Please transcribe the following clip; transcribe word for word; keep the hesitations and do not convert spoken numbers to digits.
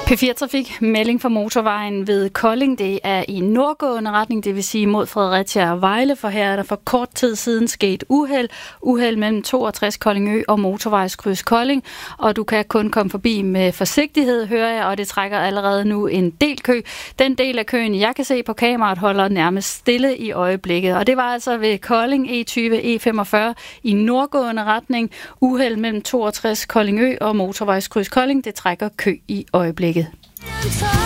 P fire Trafik, melding for motorvejen ved Kolding. Det er i nordgående retning, det vil sige mod Fredericia og Vejle, for her er der for kort tid siden sket uheld. Uheld mellem toogtres Koldingø og motorvejskryds Kolding, og du kan kun komme forbi med forsigtighed, hører jeg, og det trækker allerede nu en del kø. Den del af køen, jeg kan se på kameraet, holder nærmest stille i øjeblikket, og det var altså ved Kolding E tyve E femogfyrre i nordgående retning. Uheld mellem toogtres Koldingø og motorvejskryds Kolding, det trækker kø i øjeblikket.